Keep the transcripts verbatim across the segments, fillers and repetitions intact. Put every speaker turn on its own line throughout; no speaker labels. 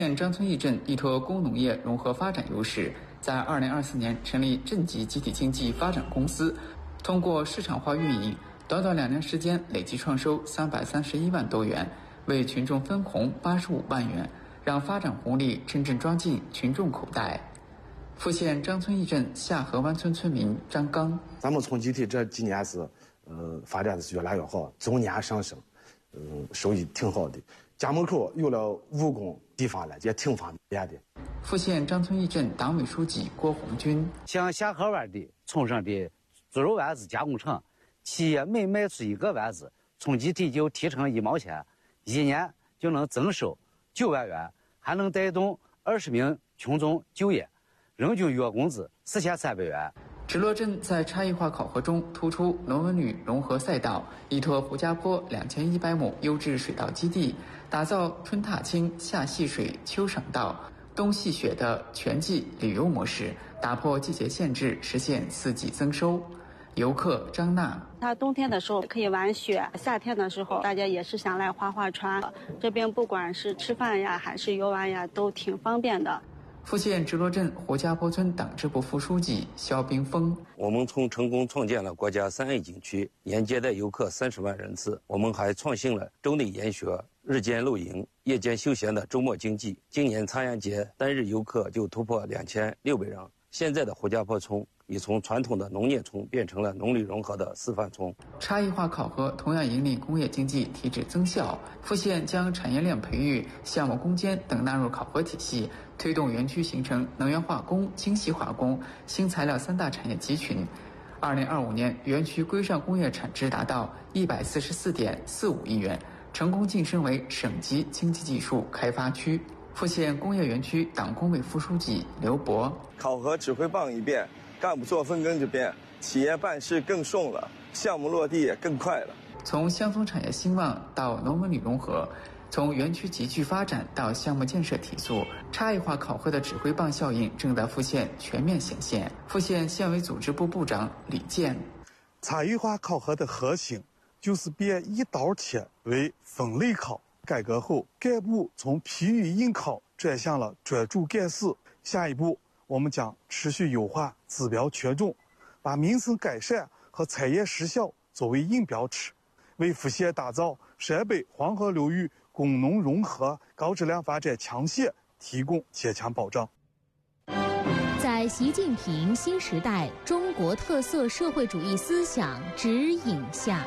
县张村驿镇依托工农业融合发展优势，在二零二四年成立镇级集体经济发展公司，通过市场化运营，短短两年时间累计创收三百三十一万多元，为群众分红八十五万元，让发展红利真正装进群众口袋。富县张村驿镇下河湾村村民张刚：
咱们村集体这几年是，呃，发展的是越来越好，总年上升，嗯、呃，收益挺好的。家门口有了务工地方了，也挺方便的。
富县张村驿镇党委书记郭红军：
像下河湾的村上的猪肉丸子加工厂，企业每卖出一个丸子，村集体就提成一毛钱，一年就能增收九万元，还能带动二十名群众就业，人均月工资四千三百元。
直落镇在差异化考核中突出农文旅融合赛道，依托胡家坡两千一百亩优质水稻基地，打造春踏青、夏戏水、秋赏稻、冬戏雪的全季旅游模式，打破季节限制，实现四季增收。游客张娜：
它冬天的时候可以玩雪，夏天的时候大家也是想来划划船，这边不管是吃饭呀还是游玩呀都挺方便的。
富县直落镇胡家坡村党支部副书记肖冰峰：
我们村成功创建了国家三 A 景区，年接待游客三十万人次。我们还创新了周内研学、日间露营、夜间休闲的周末经济。今年残阳节单日游客就突破两千六百人。现在的胡家坡村已从传统的农业村变成了农旅融合的示范村。
差异化考核同样引领工业经济提质增效。富县将产业链培育、项目攻坚等纳入考核体系，推动园区形成能源化工、精细化工、新材料三大产业集群。二零二五年，园区规上工业产值达到一百四十四点四五亿元，成功晋升为省级经济技术开发区。富县工业园区党工委副书记刘博：
考核指挥棒一变，干部作风跟着变，企业办事更顺了，项目落地也更快了。
从乡村产业兴旺到农文旅融合，从园区集聚发展到项目建设提速，差异化考核的指挥棒效应正在富县全面显现。富县县委组织部部长李健：
差异化考核的核心就是变一刀切为分类考。改革后，干部从批语应考转向了专注干事。下一步，我们将持续优化指标权重，把民生改善和产业实效作为硬标尺，为富县打造陕北黄河流域工农融合高质量发展强县提供坚强保障。
在习近平新时代中国特色社会主义思想指引下，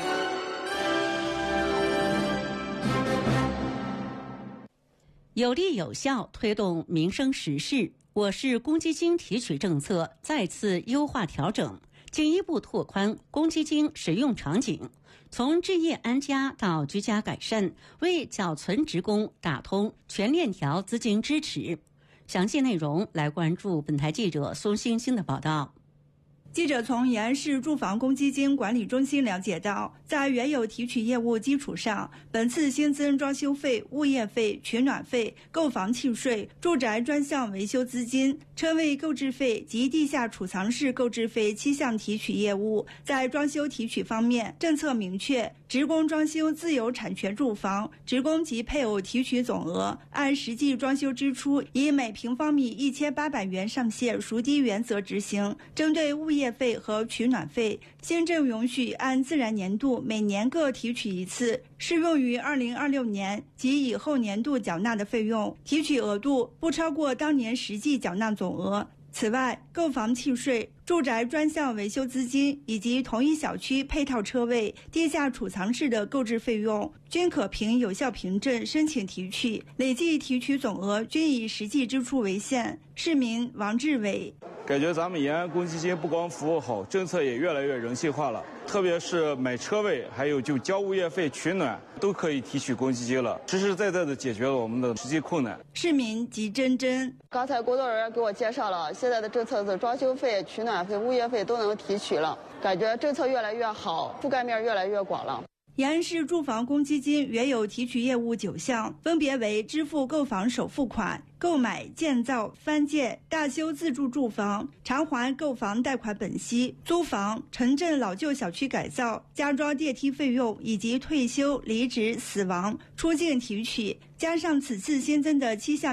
有力有效推动民生实事。我市公积金提取政策再次优化调整，进一步拓宽公积金使用场景，从置业安家到居家改善，为缴存职工打通全链条资金支持。详细内容来关注本台记者宋星星的报道。
记者从延安市住房公积金管理中心了解到，在原有提取业务基础上，本次新增装修费、物业费、取暖费、购房契税、住宅专项维修资金、车位购置费及地下储藏室购置费七项提取业务。在装修提取方面，政策明确，职工装修自有产权住房，职工及配偶提取总额按实际装修支出以每平方米一千八百元上限孰低原则执行。针对物业费和取暖费，新政允许按自然年度每年各提取一次，适用于二零二六年及以后年度缴纳的费用，提取额度不超过当年实际缴纳总额。此外，购房契税、住宅专项维修资金以及同一小区配套车位、地下储藏室的购置费用均可凭有效凭证申请提取，累计提取总额均以实际支出为限。市民王志伟：
感觉咱们延安公积金不光服务好，政策也越来越人性化了，特别是买车位还有就交物业费、取暖都可以提取公积金了，实实在在的解决了我们的实际困难。
市民吉珍珍：
刚才工作人员给我介绍了，现在的政策是装修费、取暖费、物业费都能提取了，感觉政策越来越好，覆盖面越来越广了。
延安市住房公积金原有提取业务九项，分别为支付购房首付款、购买、建造、翻建、大修自住住房、偿还购房贷款本息、租房、城镇老旧小区改造、加装电梯费用以及退休、离职、死亡、出境提取，加上此次新增的七项